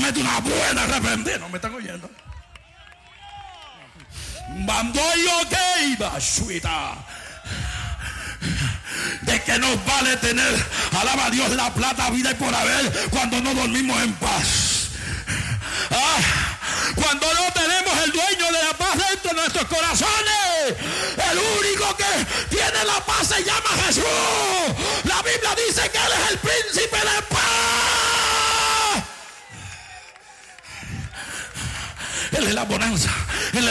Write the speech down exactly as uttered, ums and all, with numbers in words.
mete una buena reprendida. No me están oyendo. Mandó yo que iba, suita. ¿De qué nos vale tener, alaba a Dios, la plata, vida y por haber, cuando no dormimos en paz? Ah, cuando no tenemos el dueño de la paz dentro de nuestros corazones. El único que tiene la paz se llama Jesús. La Biblia dice que Él es el príncipe de paz. Él es la bonanza. Él es